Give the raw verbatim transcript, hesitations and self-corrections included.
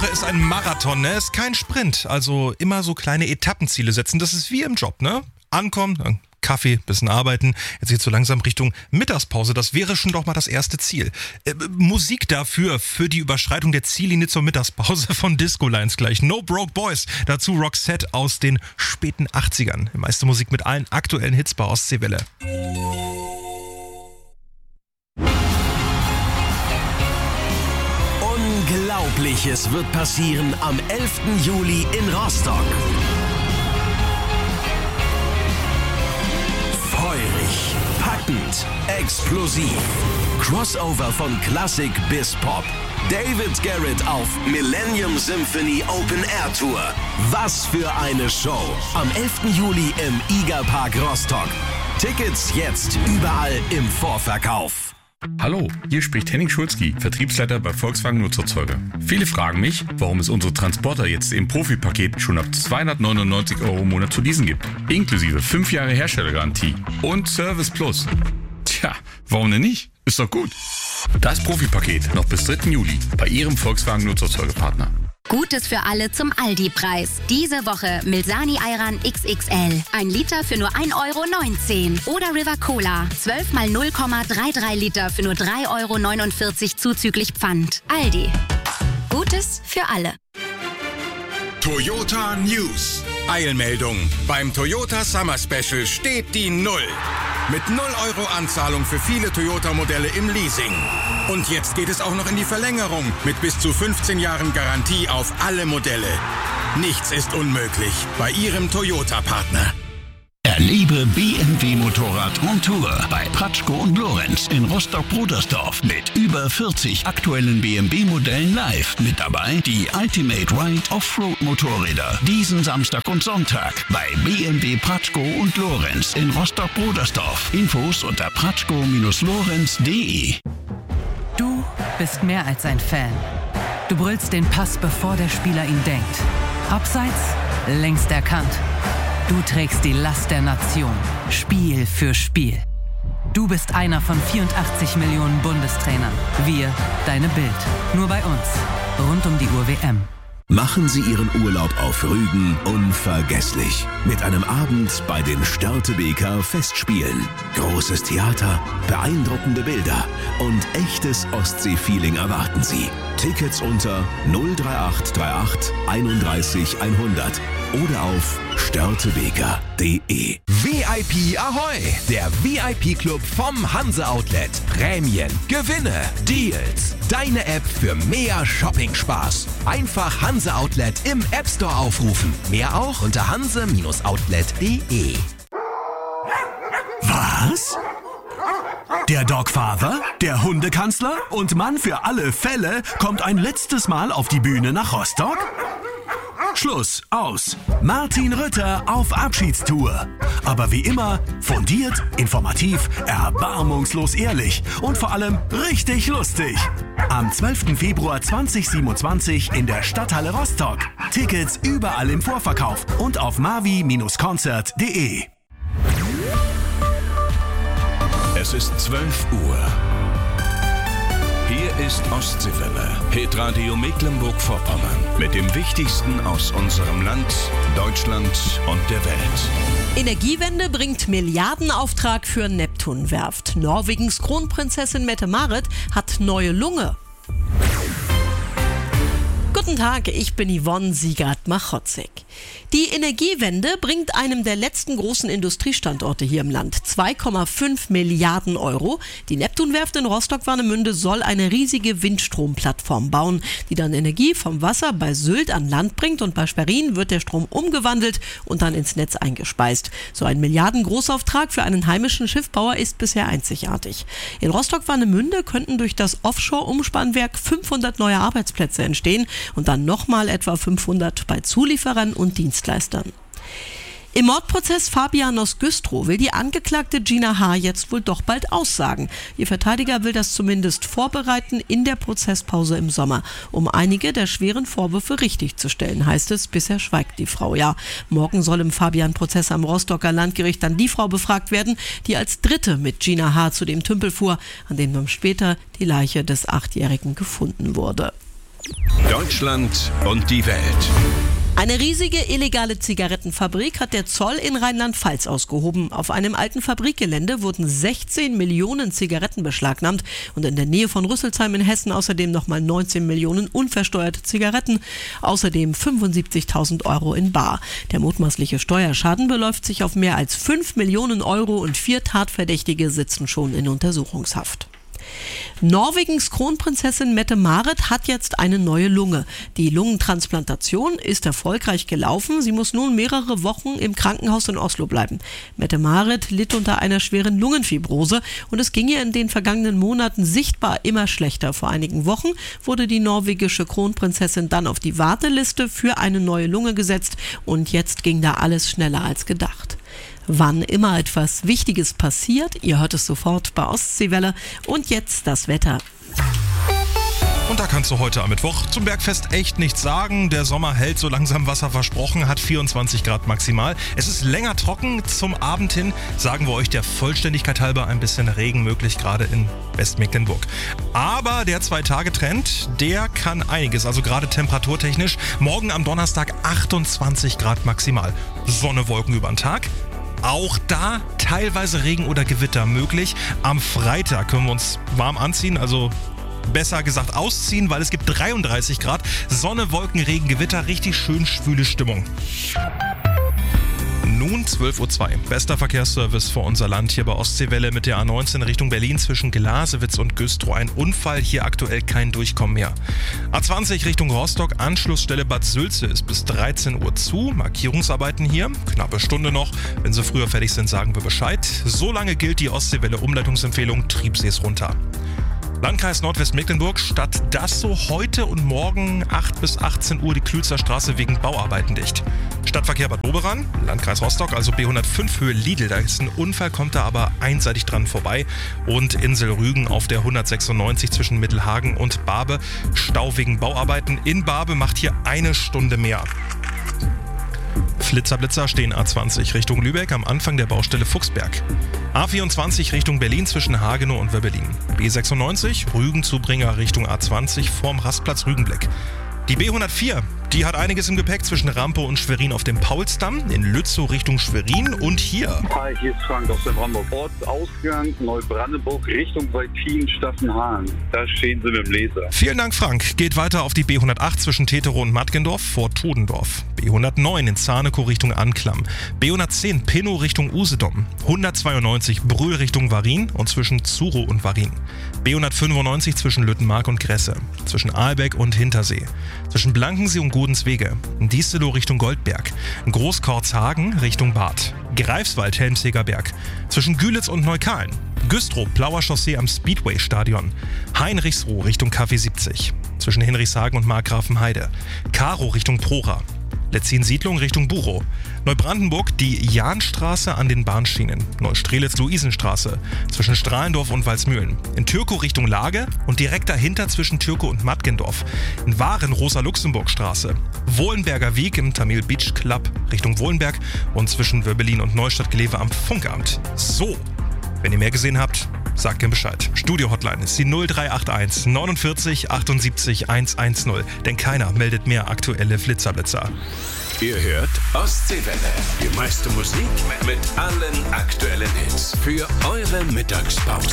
ist ein Marathon, ne? Ist kein Sprint. Also immer so kleine Etappenziele setzen. Das ist wie im Job, ne? Ankommen, dann Kaffee, bisschen arbeiten. Jetzt geht's so langsam Richtung Mittagspause. Das wäre schon doch mal das erste Ziel. Äh, Musik dafür, für die Überschreitung der Ziellinie zur Mittagspause von Disco Lines gleich. No Broke Boys. Dazu Roxette aus den späten achtzigern. Die meiste Musik mit allen aktuellen Hits bei Ostseewelle. Unglaubliches wird passieren am elften Juli in Rostock. Feurig, packend, explosiv. Crossover von Klassik bis Pop. David Garrett auf Millennium Symphony Open Air Tour. Was für eine Show. Am elften Juli im Iga Park Rostock. Tickets jetzt überall im Vorverkauf. Hallo, hier spricht Henning Schulzki, Vertriebsleiter bei Volkswagen Nutzerzeuger. Viele fragen mich, warum es unsere Transporter jetzt im Profipaket schon ab zweihundertneunundneunzig Euro im Monat zu leasen gibt. Inklusive fünf Jahre Herstellergarantie und Service Plus. Tja, warum denn nicht? Ist doch gut. Das Profipaket noch bis dritten Juli bei Ihrem Volkswagen Nutzerzeugerpartner. Gutes für alle zum Aldi-Preis. Diese Woche Milsani Ayran X X L. Ein Liter für nur ein Euro neunzehn. Oder River Cola. zwölf mal null Komma dreiunddreißig Liter für nur drei Euro neunundvierzig zuzüglich Pfand. Aldi. Gutes für alle. Toyota News. Eilmeldung. Beim Toyota Summer Special steht die Null. Mit null Euro Anzahlung für viele Toyota-Modelle im Leasing. Und jetzt geht es auch noch in die Verlängerung mit bis zu fünfzehn Jahren Garantie auf alle Modelle. Nichts ist unmöglich bei Ihrem Toyota-Partner. Erlebe B M W Motorrad on Tour bei Pratschko und Lorenz in Rostock-Brudersdorf mit über vierzig aktuellen B M W-Modellen live. Mit dabei die Ultimate Ride Offroad-Motorräder diesen Samstag und Sonntag bei B M W Pratschko und Lorenz in Rostock-Brudersdorf. Infos unter pratschko Lorenz punkt de. Du bist mehr als ein Fan. Du brüllst den Pass, bevor der Spieler ihn denkt. Abseits, längst erkannt. Du trägst die Last der Nation, Spiel für Spiel. Du bist einer von vierundachtzig Millionen Bundestrainern. Wir, deine Bild. Nur bei uns. Rund um die Uhr W M. Machen Sie Ihren Urlaub auf Rügen unvergesslich. Mit einem Abend bei den Störtebeker Festspielen. Großes Theater, beeindruckende Bilder und echtes Ostsee-Feeling erwarten Sie. Tickets unter null drei acht drei acht einunddreißig hundert oder auf störtebeker punkt de. V I P Ahoi! Der V I P-Club vom Hanse Outlet. Prämien, Gewinne, Deals. Deine App für mehr Shopping-Spaß. Einfach Hanse Outlet im App Store aufrufen. Mehr auch unter hanse Outlet punkt de. Was? Der Dogfather, der Hundekanzler und Mann für alle Fälle kommt ein letztes Mal auf die Bühne nach Rostock? Schluss, aus. Martin Rütter auf Abschiedstour. Aber wie immer, fundiert, informativ, erbarmungslos ehrlich und vor allem richtig lustig. Am zwölften Februar zweitausendsiebenundzwanzig in der Stadthalle Rostock. Tickets überall im Vorverkauf und auf mavi Konzert punkt de. Es ist zwölf Uhr. Hier ist Ostseewelle, Hitradio Mecklenburg-Vorpommern. Mit dem Wichtigsten aus unserem Land, Deutschland und der Welt. Energiewende bringt Milliardenauftrag für Neptunwerft. Norwegens Kronprinzessin Mette-Marit hat neue Lunge. Guten Tag, ich bin Yvonne Siegert-Machotzig. Die Energiewende bringt einem der letzten großen Industriestandorte hier im Land zwei Komma fünf Milliarden Euro. Die Neptunwerft in Rostock-Warnemünde soll eine riesige Windstromplattform bauen, die dann Energie vom Wasser bei Sylt an Land bringt, und bei Schwerin wird der Strom umgewandelt und dann ins Netz eingespeist. So ein Milliarden-Großauftrag für einen heimischen Schiffbauer ist bisher einzigartig. In Rostock-Warnemünde könnten durch das Offshore-Umspannwerk fünfhundert neue Arbeitsplätze entstehen und dann nochmal etwa fünfhundert bei Zulieferern und Dienstleistern. Im Mordprozess Fabianos Güstrow will die Angeklagte Gina H. jetzt wohl doch bald aussagen. Ihr Verteidiger will das zumindest vorbereiten in der Prozesspause im Sommer, um einige der schweren Vorwürfe richtig zu stellen, heißt es. Bisher schweigt die Frau. Ja, morgen soll im Fabian-Prozess am Rostocker Landgericht dann die Frau befragt werden, die als Dritte mit Gina H. zu dem Tümpel fuhr, an dem dann später die Leiche des Achtjährigen gefunden wurde. Deutschland und die Welt. Eine riesige illegale Zigarettenfabrik hat der Zoll in Rheinland-Pfalz ausgehoben. Auf einem alten Fabrikgelände wurden sechzehn Millionen Zigaretten beschlagnahmt und in der Nähe von Rüsselsheim in Hessen außerdem nochmal neunzehn Millionen unversteuerte Zigaretten, außerdem fünfundsiebzigtausend Euro in bar. Der mutmaßliche Steuerschaden beläuft sich auf mehr als fünf Millionen Euro und vier Tatverdächtige sitzen schon in Untersuchungshaft. Norwegens Kronprinzessin Mette-Marit hat jetzt eine neue Lunge. Die Lungentransplantation ist erfolgreich gelaufen. Sie muss nun mehrere Wochen im Krankenhaus in Oslo bleiben. Mette-Marit litt unter einer schweren Lungenfibrose und es ging ihr in den vergangenen Monaten sichtbar immer schlechter. Vor einigen Wochen wurde die norwegische Kronprinzessin dann auf die Warteliste für eine neue Lunge gesetzt und jetzt ging da alles schneller als gedacht. Wann immer etwas Wichtiges passiert, ihr hört es sofort bei Ostseewelle. Und jetzt das Wetter. Und da kannst du heute am Mittwoch zum Bergfest echt nichts sagen. Der Sommer hält so langsam, was er versprochen hat, vierundzwanzig Grad maximal. Es ist länger trocken. Zum Abend hin sagen wir euch der Vollständigkeit halber ein bisschen Regen möglich, gerade in Westmecklenburg. Aber der Zwei-Tage-Trend, der kann einiges, also gerade temperaturtechnisch. Morgen am Donnerstag achtundzwanzig Grad maximal. Sonne, Wolken über den Tag. Auch da teilweise Regen oder Gewitter möglich. Am Freitag können wir uns warm anziehen, also besser gesagt ausziehen, weil es gibt dreiunddreißig Grad. Sonne, Wolken, Regen, Gewitter, richtig schön schwüle Stimmung. Nun zwölf Uhr zwei. Bester Verkehrsservice für unser Land hier bei Ostseewelle mit der A neunzehn Richtung Berlin zwischen Glasewitz und Güstrow. Ein Unfall, hier aktuell kein Durchkommen mehr. A zwanzig Richtung Rostock, Anschlussstelle Bad Sülze ist bis dreizehn Uhr zu. Markierungsarbeiten hier, knappe Stunde noch. Wenn sie früher fertig sind, sagen wir Bescheid. So lange gilt die Ostseewelle Umleitungsempfehlung, Triebsees runter. Landkreis Nordwestmecklenburg, statt das so heute und morgen acht bis achtzehn Uhr die Klützer Straße wegen Bauarbeiten dicht. Stadtverkehr Bad Oberan, Landkreis Rostock, also B hundertfünf Höhe Lidl, da ist ein Unfall, kommt da aber einseitig dran vorbei. Und Insel Rügen auf der hundertsechsundneunzig zwischen Mittelhagen und Barbe, Stau wegen Bauarbeiten. In Barbe macht hier eine Stunde mehr. Flitzerblitzer stehen A zwanzig Richtung Lübeck am Anfang der Baustelle Fuchsberg. A vierundzwanzig Richtung Berlin zwischen Hagenow und Wöbbelin. B sechsundneunzig Rügenzubringer Richtung A zwanzig vorm Rastplatz Rügenblick. Die B hundertvier, die hat einiges im Gepäck zwischen Rampe und Schwerin auf dem Paulsdamm, in Lützow Richtung Schwerin und hier. Hi, hier ist Frank aus der Brandenburg. Ortsausgang Neubrandenburg Richtung Waldkien-Staffenhahn. Da stehen sie mit dem Laser. Vielen Dank, Frank. Geht weiter auf die B hundertacht zwischen Teterow und Mattgendorf vor Todendorf. B hundertneun in Zarnekow Richtung Anklam. B hundertzehn Pinnow Richtung Usedom. hundertzweiundneunzig Brühl Richtung Varin und zwischen Zurow und Varin. B hundertfünfundneunzig zwischen Lüttenmark und Gresse. Zwischen Aalbeck und Hintersee. Zwischen Blankensee und Godenswege. Diestelow Richtung Goldberg. Großkorzhagen Richtung Bad. Greifswald Helmseger Berg. Zwischen Gülitz und Neukalen. Güstrow Plauer Chaussee am Speedway-Stadion. Heinrichsruh Richtung Café siebzig. Zwischen Hinrichshagen und Markgrafenheide. Karow Richtung Prora. Letzin-Siedlung Richtung Burow. Neubrandenburg die Jahnstraße an den Bahnschienen. Neustrelitz-Luisenstraße zwischen Strahlendorf und Walsmühlen. In Türkow Richtung Lage und direkt dahinter zwischen Türkow und Mattgendorf. In Waren Rosa-Luxemburg-Straße. Wohlenberger Weg im Tamil Beach Club Richtung Wohlenberg und zwischen Wöbbelin und Neustadt-Glewe am Funkamt. So, wenn ihr mehr gesehen habt, sagt mir Bescheid. Studio-Hotline ist die null drei acht eins neunundvierzig achtundsiebzig hundertzehn, denn keiner meldet mehr aktuelle Flitzerblitzer. Ihr hört Ostseewelle. Die meiste Musik mit allen aktuellen Hits für eure Mittagspause.